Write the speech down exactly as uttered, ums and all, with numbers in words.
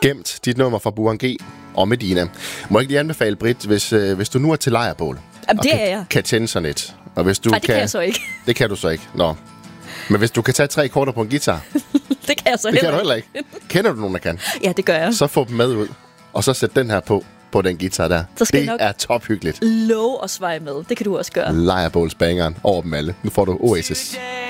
gemt dit nummer fra Burhan G og Medina. Må jeg ikke lige anbefale, Britt, hvis, øh, hvis du nu er til lejrbål, Jamen, det kan, er jeg. kan tænde sådan et. Og hvis du Nej, det kan, kan jeg så ikke. Det kan du så ikke. Nå. Men hvis du kan tage tre akkorder på en guitar, Det kan jeg så det kan du heller ikke. Kender du nogen, der kan? Ja, det gør jeg. Så få dem med ud, og så sæt den her på, på den guitar der. Så skal det jeg nok er tophyggeligt. love at svare med. Det kan du også gøre. Lejrbålsbangeren over dem alle. Nu får du Oasis.